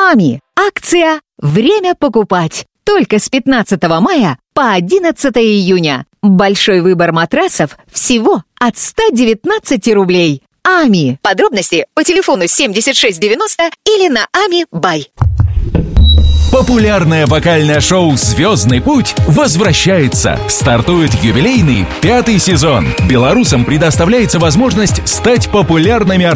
АМИ. Акция «Время покупать». Только с 15 мая по 11 июня. Большой выбор матрасов всего от 119 рублей. АМИ. Подробности по телефону 7690 или на АМИ Бай. Популярное вокальное шоу «Звездный путь» возвращается. Стартует юбилейный 5-й сезон. Белорусам предоставляется возможность стать популярными артистами